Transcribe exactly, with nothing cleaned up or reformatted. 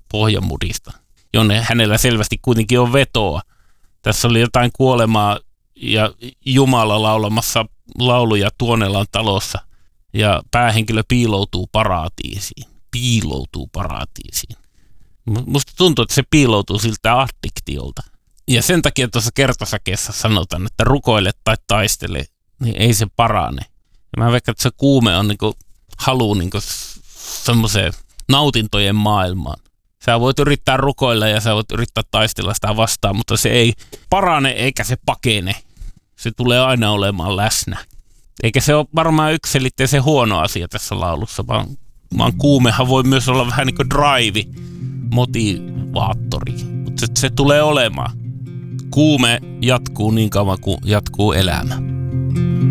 pohjamudista, jonne hänellä selvästi kuitenkin on vetoa. Tässä oli jotain kuolemaa ja Jumala laulamassa lauluja Tuonelan talossa ja päähenkilö piiloutuu paratiisiin. Piiloutuu paratiisiin. Musta tuntuu, että se piiloutuu siltä addiktiolta. Ja sen takia tuossa kertosäkeessä sanotaan, että rukoile tai taistele, niin ei se parane. Ja mä veikkaan, että se kuume on niinku halu niinku semmoiseen nautintojen maailmaan. Sä voit yrittää rukoilla ja sä voit yrittää taistella sitä vastaan, mutta se ei parane eikä se pakene. Se tulee aina olemaan läsnä. Eikä se ole varmaan yksiselitteisen huono asia tässä laulussa, vaan, vaan kuumehan voi myös olla vähän niin kuin drive, motivaattori. Mutta se, se tulee olemaan. Kuume jatkuu niin kauan kuin jatkuu elämä.